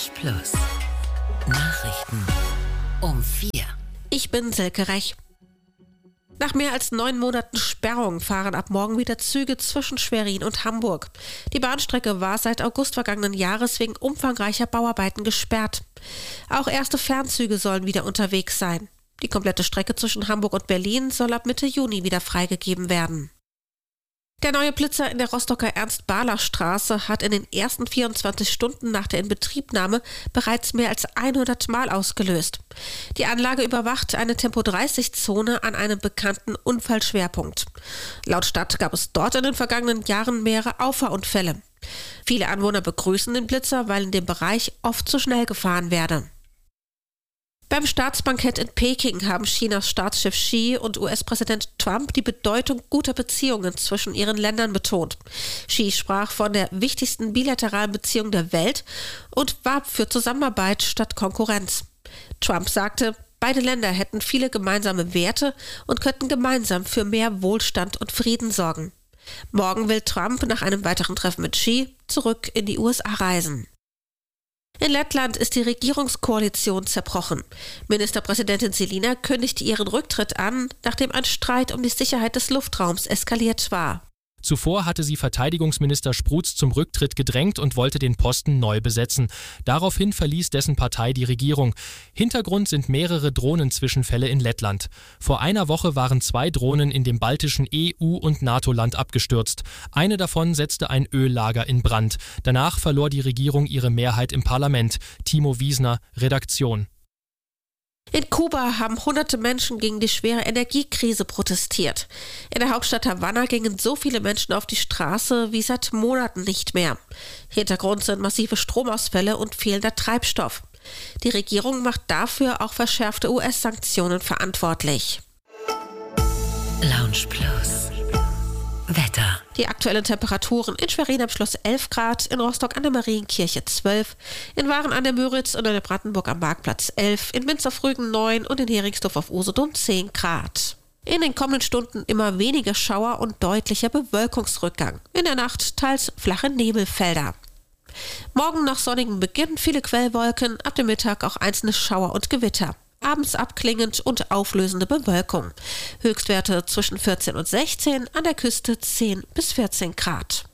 Lounge Plus. Nachrichten um 4. Ich bin Silke Rech. Nach mehr als 9 Monaten Sperrung fahren ab morgen wieder Züge zwischen Schwerin und Hamburg. Die Bahnstrecke war seit August vergangenen Jahres wegen umfangreicher Bauarbeiten gesperrt. Auch erste Fernzüge sollen wieder unterwegs sein. Die komplette Strecke zwischen Hamburg und Berlin soll ab Mitte Juni wieder freigegeben werden. Der neue Blitzer in der Rostocker Ernst-Barlach-Straße hat in den ersten 24 Stunden nach der Inbetriebnahme bereits mehr als 100 Mal ausgelöst. Die Anlage überwacht eine Tempo-30-Zone an einem bekannten Unfallschwerpunkt. Laut Stadt gab es dort in den vergangenen Jahren mehrere Auffahrunfälle. Viele Anwohner begrüßen den Blitzer, weil in dem Bereich oft zu schnell gefahren werde. Beim Staatsbankett in Peking haben Chinas Staatschef Xi und US-Präsident Trump die Bedeutung guter Beziehungen zwischen ihren Ländern betont. Xi sprach von der wichtigsten bilateralen Beziehung der Welt und warb für Zusammenarbeit statt Konkurrenz. Trump sagte, beide Länder hätten viele gemeinsame Werte und könnten gemeinsam für mehr Wohlstand und Frieden sorgen. Morgen will Trump nach einem weiteren Treffen mit Xi zurück in die USA reisen. In Lettland ist die Regierungskoalition zerbrochen. Ministerpräsidentin Selina kündigte ihren Rücktritt an, nachdem ein Streit um die Sicherheit des Luftraums eskaliert war. Zuvor hatte sie Verteidigungsminister Spruz zum Rücktritt gedrängt und wollte den Posten neu besetzen. Daraufhin verließ dessen Partei die Regierung. Hintergrund sind mehrere Drohnenzwischenfälle in Lettland. Vor einer Woche waren 2 Drohnen in dem baltischen EU- und NATO-Land abgestürzt. Eine davon setzte ein Öllager in Brand. Danach verlor die Regierung ihre Mehrheit im Parlament. Timo Wiesner, Redaktion. In Kuba haben hunderte Menschen gegen die schwere Energiekrise protestiert. In der Hauptstadt Havanna gingen so viele Menschen auf die Straße wie seit Monaten nicht mehr. Hintergrund sind massive Stromausfälle und fehlender Treibstoff. Die Regierung macht dafür auch verschärfte US-Sanktionen verantwortlich. Lounge Plus. Wetter. Die aktuellen Temperaturen: in Schwerin am Schloss 11 Grad, in Rostock an der Marienkirche 12, in Waren an der Müritz und in der Brandenburg am Marktplatz 11, in Minz auf Rügen 9 und in Heringsdorf auf Usedom 10 Grad. In den kommenden Stunden immer weniger Schauer und deutlicher Bewölkungsrückgang. In der Nacht teils flache Nebelfelder. Morgen nach sonnigem Beginn viele Quellwolken, ab dem Mittag auch einzelne Schauer und Gewitter. Abends abklingend und auflösende Bewölkung. Höchstwerte zwischen 14 und 16, an der Küste 10 bis 14 Grad.